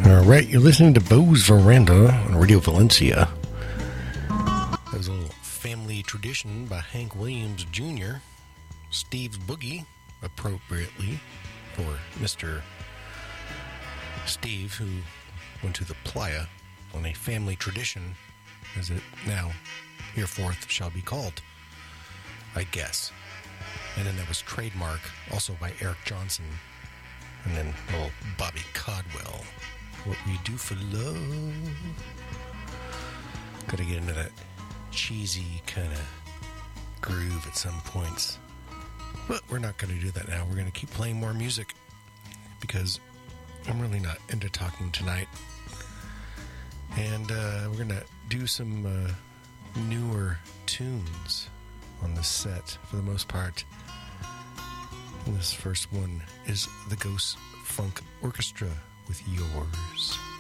All right, you're listening to Bo's Veranda on Radio Valencia. That was a little Family Tradition by Hank Williams Jr. Steve's Boogie, appropriately, for Mr. Steve, who went to the playa on a family tradition, as it now hereforth shall be called, I guess. And then there was Trademark, also by Eric Johnson. And then little Bobby Caldwell, What We Do for Love. Gotta get into that cheesy kind of groove at some points. But we're not going to do that now. We're going to keep playing more music because I'm really not into talking tonight. And we're going to do some newer tunes on the set for the most part. And this first one is the Ghost Funk Orchestra with Yours.